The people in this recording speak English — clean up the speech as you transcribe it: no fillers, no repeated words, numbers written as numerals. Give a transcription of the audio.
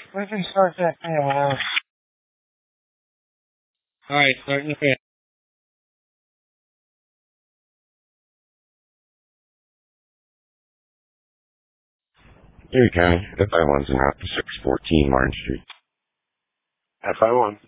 We can start that now. Alright, starting the fan. Erie County, FI1's in out to 614 Martin Street. FI1.